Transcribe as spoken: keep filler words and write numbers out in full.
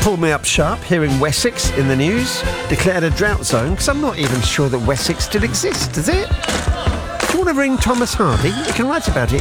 pulled me up sharp hearing Wessex in the news declared a drought zone, because I'm not even sure that Wessex still exists, does it? Do you want to ring Thomas Hardy? You can write about it